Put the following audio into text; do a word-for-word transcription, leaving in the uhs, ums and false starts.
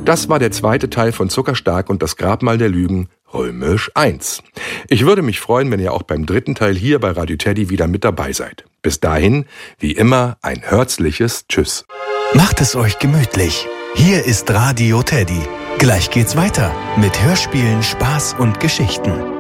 Das war der zweite Teil von Zuckerstark und das Grabmal der Lügen, Römisch eins. Ich würde mich freuen, wenn ihr auch beim dritten Teil hier bei Radio Teddy wieder mit dabei seid. Bis dahin, wie immer, ein herzliches Tschüss. Macht es euch gemütlich. Hier ist Radio Teddy. Gleich geht's weiter mit Hörspielen, Spaß und Geschichten.